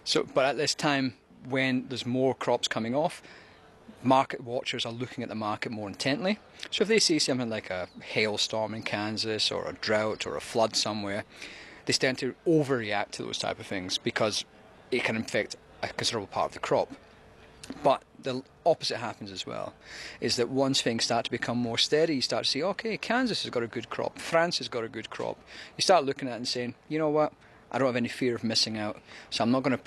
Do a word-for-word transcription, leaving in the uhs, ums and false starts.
So, but at this time, when there's more crops coming off, market watchers are looking at the market more intently. So if they see something like a hailstorm in Kansas or a drought or a flood somewhere, they tend to overreact to those type of things because it can affect a considerable part of the crop. But the opposite happens as well, is that once things start to become more steady, you start to see, okay, Kansas has got a good crop, France has got a good crop. You start looking at it and saying, you know what, I don't have any fear of missing out, so I'm not going to